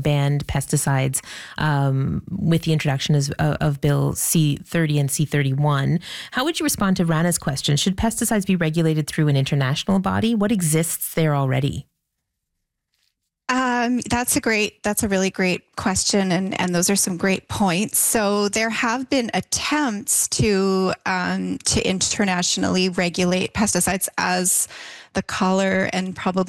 banned pesticides with the introduction of Bill C-30 and C-31. How would you respond to Rana's question? Should pesticides be regulated through an international body? What exists there already? That's a really great question, and those are some great points. So there have been attempts to internationally regulate pesticides, as the caller and probably